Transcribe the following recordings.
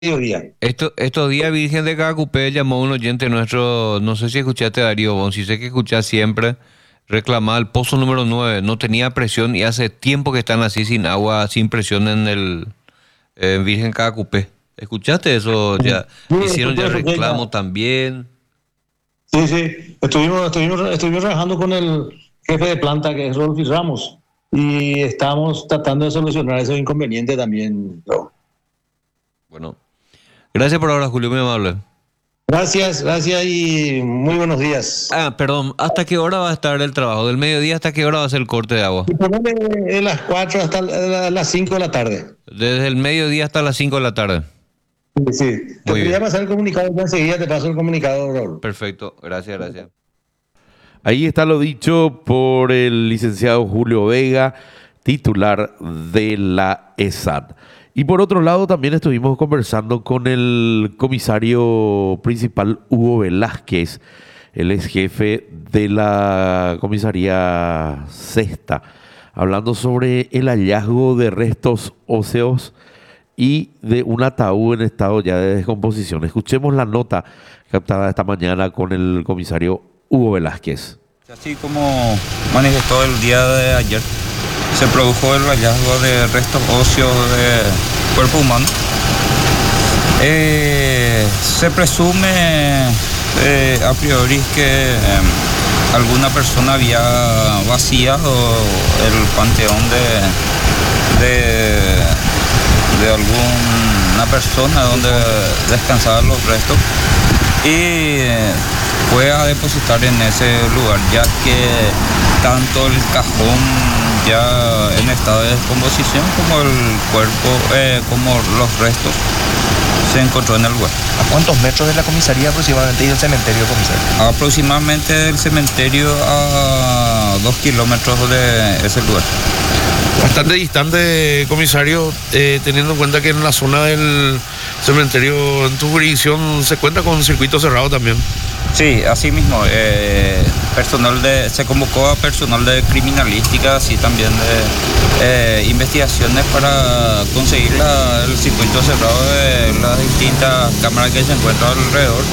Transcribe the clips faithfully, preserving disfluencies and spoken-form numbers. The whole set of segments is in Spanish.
mediodía. Esto, estos días Virgen de Cacupé llamó a un oyente nuestro, no sé si escuchaste Darío Bon, si sé que escuchás siempre, reclamaba el pozo número nueve, no tenía presión y hace tiempo que están así sin agua, sin presión en el en Virgen Cacupé. ¿Escuchaste eso? Ya Sí, hicieron escuché, ya escuché reclamo ya. también. Sí, sí. Estuvimos, estuvimos, estuvimos trabajando con el jefe de planta, que es Rolfi Ramos, y estamos tratando de solucionar ese inconveniente también, Raúl. Bueno, gracias por ahora, Julio, muy amable. Gracias, gracias y muy buenos días. Ah, perdón, ¿hasta qué hora va a estar el trabajo? ¿Del mediodía hasta qué hora va a ser el corte de agua? Y ponele de las cuatro hasta la- las cinco de la tarde. Desde el mediodía hasta las cinco de la tarde. Sí, sí. Te Muy voy a bien, pasar el comunicado, ya enseguida te paso el comunicado, Raúl. perfecto, gracias, gracias. Ahí está lo dicho por el licenciado Julio Vega, titular de la E S A T. Y por otro lado, también estuvimos conversando con el comisario principal Hugo Velázquez, el ex jefe de la comisaría Sexta, hablando sobre el hallazgo de restos óseos y de un ataúd en estado ya de descomposición. Escuchemos la nota captada esta mañana con el comisario Hugo Velázquez. Así como manifestó el día de ayer, se produjo el hallazgo de restos óseos de cuerpo humano. Eh, se presume eh, a priori que eh, alguna persona había vaciado el panteón de, de, de alguna persona donde descansaban los restos y fue a depositar en ese lugar, ya que tanto el cajón ya en estado de descomposición como el cuerpo, eh, como los restos se encontró en el lugar. ¿A cuántos metros de la comisaría aproximadamente y del cementerio, comisario? Aproximadamente del cementerio a dos kilómetros de ese lugar. Bastante distante, comisario, eh, teniendo en cuenta que en la zona del cementerio, en tu jurisdicción, se cuenta con un circuito cerrado también. Sí, así mismo, eh, personal de, se convocó a personal de criminalística, así también de eh, investigaciones para conseguir la, el circuito cerrado de las distintas cámaras que se encuentran alrededor,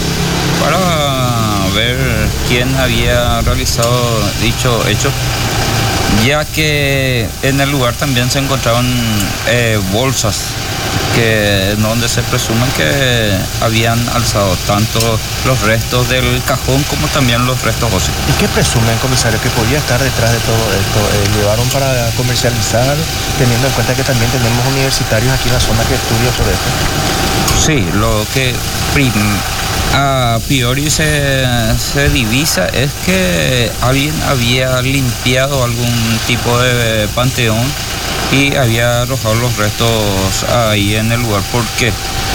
para ver quién había realizado dicho hecho, ya que en el lugar también se encontraron eh, bolsas que donde se presumen que habían alzado tanto los restos del cajón como también los restos óseos. ¿Y qué presumen, comisario, que podía estar detrás de todo esto? Eh, ¿Llevaron para comercializar, teniendo en cuenta que también tenemos universitarios aquí en la zona que estudian sobre esto? Sí, lo que prim, a priori se, se divisa es que alguien había limpiado algún tipo de panteón y había arrojado los restos ahí en el lugar, porque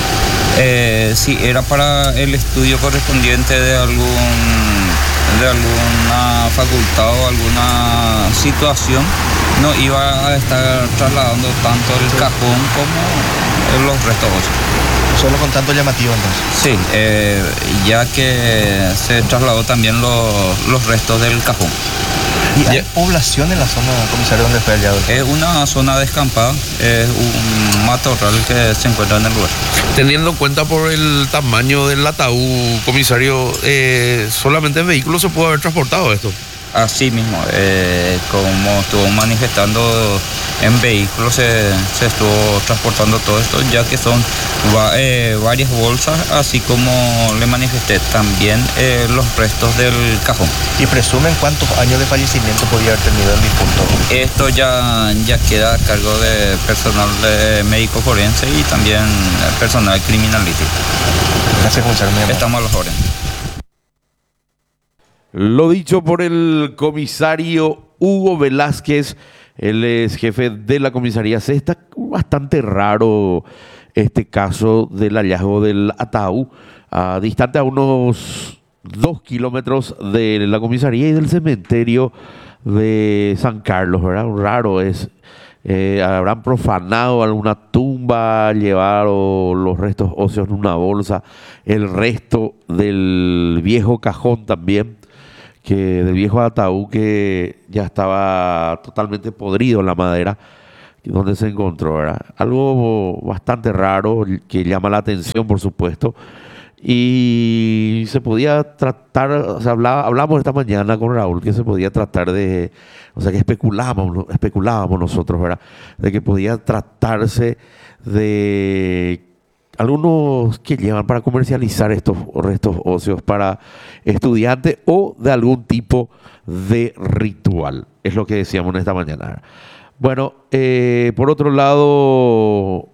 eh, si era para el estudio correspondiente de algún de alguna facultad o alguna situación, no iba a estar trasladando tanto el cajón como los restos óseos. Solo con tanto llamativo entonces. Sí, eh, ya que se trasladó también los, los restos del cajón. ¿Y hay Ya. población en la zona, comisario, donde fue hallado? Es una zona descampada, es un matorral que se encuentra en el lugar. Teniendo en cuenta por el tamaño del ataúd, comisario, eh, solamente en vehículos se puede haber transportado esto. Así mismo, eh, como estuvo manifestando, en vehículos se, se estuvo transportando todo esto, ya que son va, eh, varias bolsas, así como le manifesté también eh, los restos del cajón. ¿Y presumen cuántos años de fallecimiento podía haber tenido el difunto? Esto ya, ya queda a cargo de personal de médico forense y también personal criminalístico. Gracias, comisario. Muy amable. Estamos a las órdenes. Lo dicho por el comisario Hugo Velázquez, él es jefe de la comisaría Sexta. Bastante raro este caso del hallazgo del ataúd, a distante a unos dos kilómetros de la comisaría y del cementerio de San Carlos, ¿verdad? Raro es. Eh, habrán profanado alguna tumba, llevaron los restos óseos en una bolsa, el resto del viejo cajón también, que del viejo ataúd que ya estaba totalmente podrido en la madera, donde se encontró, ¿verdad? Algo bastante raro que llama la atención, por supuesto. Y se podía tratar, o sea, hablaba, hablamos esta mañana con Raúl que se podía tratar de, o sea, que especulábamos, especulábamos nosotros, ¿verdad? De que podía tratarse de algunos que llevan para comercializar estos restos óseos para estudiantes o de algún tipo de ritual. Es lo que decíamos esta mañana. Bueno, eh, por otro lado,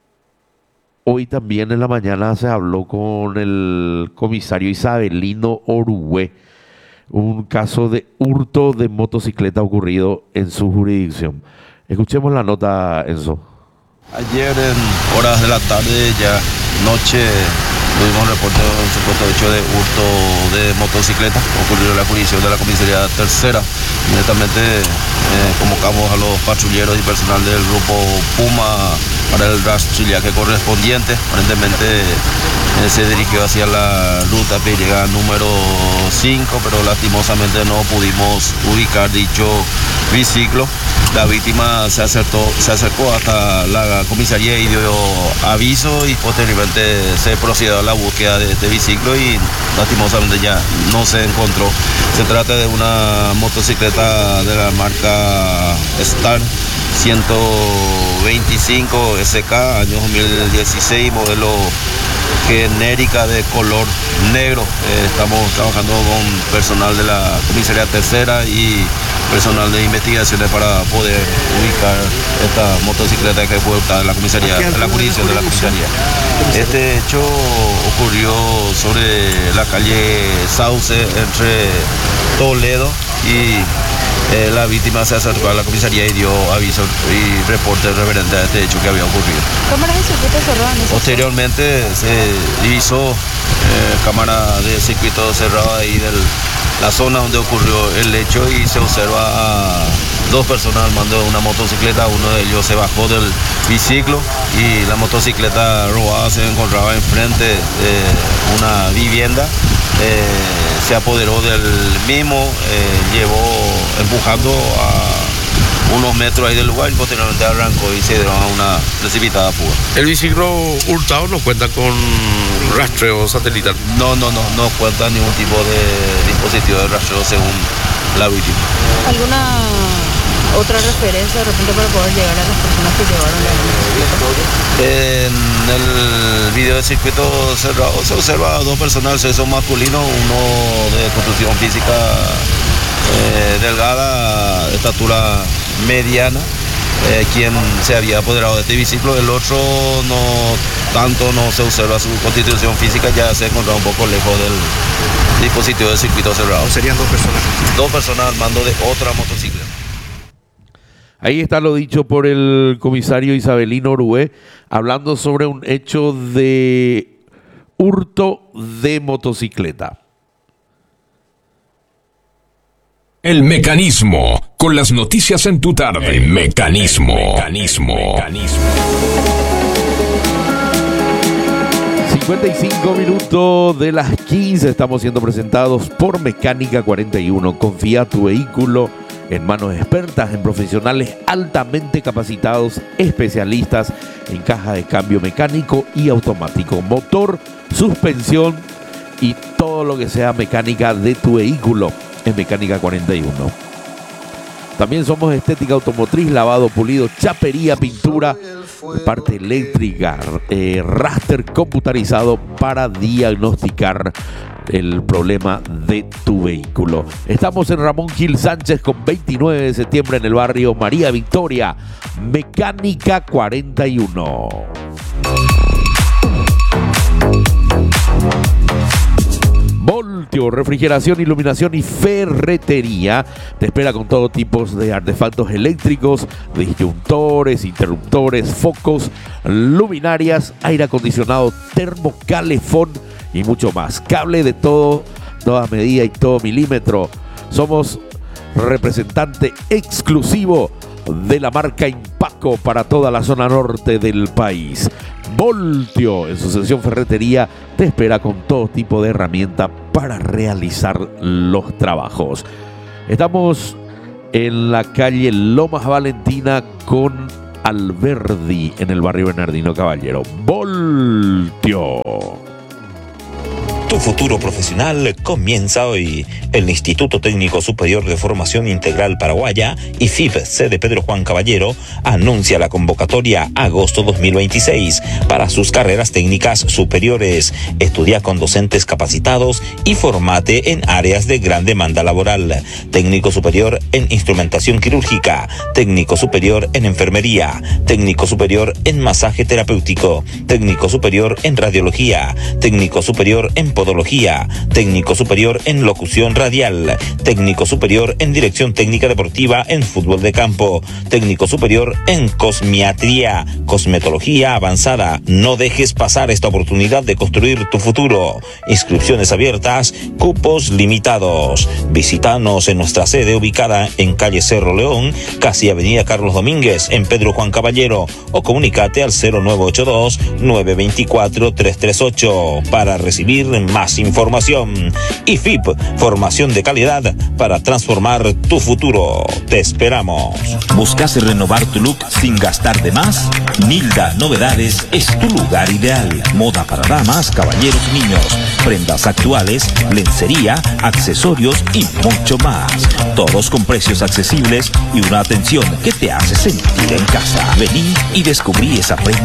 hoy también en la mañana se habló con el comisario Isabelino Orué, un caso de hurto de motocicleta ocurrido en su jurisdicción. Escuchemos la nota, Enzo. Ayer en horas de la tarde, ya noche, tuvimos un reporte de un supuesto hecho de hurto de motocicleta ocurrido en la jurisdicción de la comisaría tercera. Inmediatamente eh, convocamos a los patrulleros y personal del grupo Puma para el rastrillaje correspondiente. Aparentemente eh, se dirigió hacia la ruta que llega número cinco, pero lastimosamente no pudimos ubicar dicho biciclo. La víctima se acercó, se acercó hasta la comisaría y dio aviso, y posteriormente se procedió a la búsqueda de este biciclo y lastimosamente ya no se encontró. Se trata de una motocicleta de la marca Star ciento veinticinco S K, año dos mil dieciséis, modelo genérica de color negro. Eh, estamos trabajando con personal de la comisaría tercera y personal de investigaciones para poder ubicar esta motocicleta que fue hurtada en la comisaría, en la jurisdicción de la comisaría. Este hecho ocurrió sobre la calle Sauce entre Toledo y eh, la víctima se acercó a la comisaría y dio aviso y reporte referente a este hecho que había ocurrido. ¿Cámaras de circuito cerrado en esa Posteriormente se hizo eh, cámara de circuito cerrado ahí de la zona donde ocurrió el hecho y se observa a dos personas al mando de una motocicleta. Uno de ellos se bajó del biciclo y la motocicleta robada se encontraba enfrente de una vivienda. Eh, se apoderó del mismo, eh, llevó empujando a unos metros ahí del lugar y posteriormente arrancó y se dio a una precipitada fuga. ¿El biciclo hurtado no cuenta con rastreo satelital? No, no, no, no cuenta ningún tipo de dispositivo de rastreo según la víctima. ¿Alguna otra referencia de repente para poder llegar a las personas que llevaron la motocicleta? En el video de circuito cerrado se observa a dos personas de sexo masculino, uno de construcción física eh, delgada, de estatura mediana, eh, quien se había apoderado de este biciclo. El otro no tanto, no se observa su constitución física, ya se encontraba un poco lejos del dispositivo de circuito cerrado. ¿Serían dos personas? Dos personas al mando de otra motocicleta. Ahí está lo dicho por el comisario Isabelino Orué, hablando sobre un hecho de hurto de motocicleta. El mecanismo, con las noticias en tu tarde. El mecanismo. El mecanismo. mecanismo. cincuenta y cinco minutos de las quince estamos siendo presentados por Mecánica cuarenta y uno. Confía tu vehículo en manos expertas, en profesionales altamente capacitados, especialistas en caja de cambio mecánico y automático, motor, suspensión y todo lo que sea mecánica de tu vehículo en Mecánica cuarenta y uno. También somos estética automotriz, lavado, pulido, chapería, pintura, parte eléctrica, eh, raster computarizado para diagnosticar el problema de tu vehículo. Estamos en Ramón Gil Sánchez con veintinueve de septiembre en el barrio María Victoria. Mecánica cuarenta y uno. Voltio, refrigeración, iluminación y ferretería te espera con todo tipo de artefactos eléctricos, disyuntores, interruptores, focos, luminarias, aire acondicionado, termocalefón y mucho más. Cable de todo, toda medida y todo milímetro. Somos representante exclusivo de la marca Impaco para toda la zona norte del país. Voltio, en su sección ferretería, te espera con todo tipo de herramientas para realizar los trabajos. Estamos en la calle Lomas Valentina con Alberdi en el barrio Bernardino Caballero. Voltio. Tu futuro profesional comienza hoy. El Instituto Técnico Superior de Formación Integral Paraguaya, I F I P, sede Pedro Juan Caballero, anuncia la convocatoria agosto dos mil veintiséis para sus carreras técnicas superiores. Estudia con docentes capacitados y formate en áreas de gran demanda laboral. Técnico superior en instrumentación quirúrgica, técnico superior en enfermería, técnico superior en masaje terapéutico, técnico superior en radiología, técnico superior en podología, técnico superior en locución radial, técnico superior en dirección técnica deportiva en fútbol de campo, técnico superior en cosmiatría, cosmetología avanzada. No dejes pasar esta oportunidad de construir tu futuro. Inscripciones abiertas, cupos limitados. Visítanos en nuestra sede ubicada en calle Cerro León, casi avenida Carlos Domínguez, en Pedro Juan Caballero, o comunícate al cero nueve ocho dos, nueve dos cuatro, tres tres ocho para recibir más información. I F I P, formación de calidad para transformar tu futuro. Te esperamos. ¿Buscas renovar tu look sin gastar de más? Nilda Novedades es tu lugar ideal. Moda para damas, caballeros y niños. Prendas actuales, lencería, accesorios y mucho más. Todos con precios accesibles y una atención que te hace sentir en casa. Vení y descubrí esa prenda